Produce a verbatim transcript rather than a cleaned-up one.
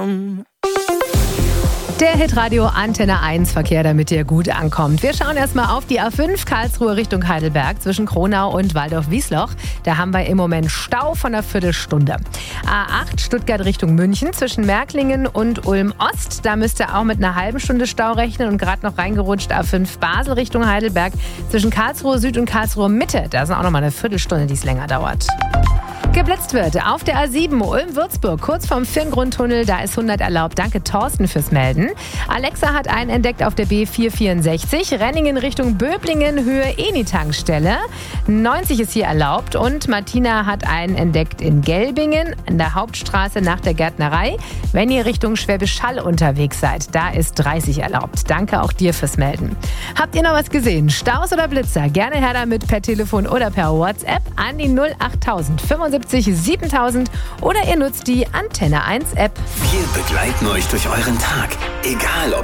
down. Der Hitradio Antenne eins Verkehr, damit ihr gut ankommt. Wir schauen erstmal auf die A fünf Karlsruhe Richtung Heidelberg zwischen Kronau und Waldorf-Wiesloch. Da haben wir im Moment Stau von einer Viertelstunde. A acht Stuttgart Richtung München zwischen Märklingen und Ulm-Ost. Da müsst ihr auch mit einer halben Stunde Stau rechnen und gerade noch reingerutscht. A fünf Basel Richtung Heidelberg zwischen Karlsruhe Süd und Karlsruhe Mitte. Da ist auch noch mal eine Viertelstunde, die es länger dauert. Geblitzt wird auf der A sieben Ulm-Würzburg, kurz vorm Firngrundtunnel, da ist hundert erlaubt. Danke Thorsten fürs Melden. Alexa hat einen entdeckt auf der B vier vierundsechzig, Renningen Richtung Böblingen, Höhe Eni-Tankstelle. neunzig ist hier erlaubt und Martina hat einen entdeckt in Gelbingen, an der Hauptstraße nach der Gärtnerei. Wenn ihr Richtung Schwäbisch Hall unterwegs seid, da ist dreißig erlaubt. Danke auch dir fürs Melden. Habt ihr noch was gesehen? Staus oder Blitzer? Gerne her damit per Telefon oder per WhatsApp an die null achttausend fünfundsiebzig siebentausend oder ihr nutzt die Antenne eins App. Wir begleiten euch durch euren Tag. Egal ob